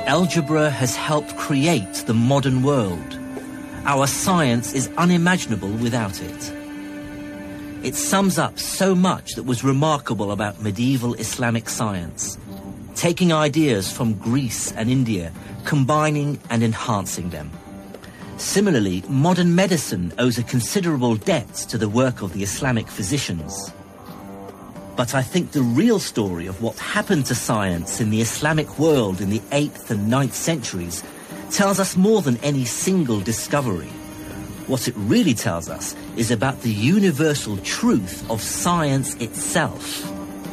Algebra has helped create the modern world. Our science is unimaginable without it. It sums up so much that was remarkable about medieval Islamic science, taking ideas from Greece and India, combining and enhancing them. Similarly, modern medicine owes a considerable debt to the work of the Islamic physicians. But I think the real story of what happened to science in the Islamic world in the 8th and 9th centuries tells us more than any single discovery. What it really tells us is about the universal truth of science itself.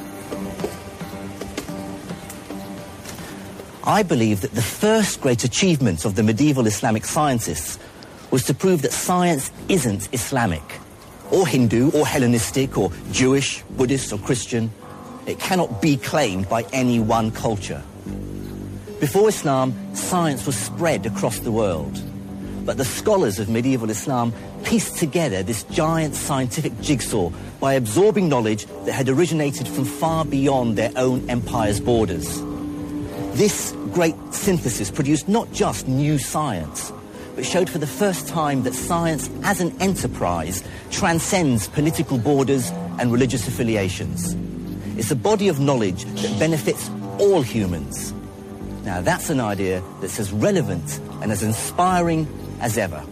I believe that the first great achievement of the medieval Islamic scientists was to prove that science isn't Islamic, or Hindu, or Hellenistic, or Jewish, Buddhist, or Christian. It cannot be claimed by any one culture. Before Islam, science was spread across the world. But the scholars of medieval Islam pieced together this giant scientific jigsaw by absorbing knowledge that had originated from far beyond their own empire's borders. This great synthesis produced not just new science, but showed for the first time that science as an enterprise transcends political borders and religious affiliations. It's a body of knowledge that benefits all humans. Now that's an idea that's as relevant and as inspiring as ever.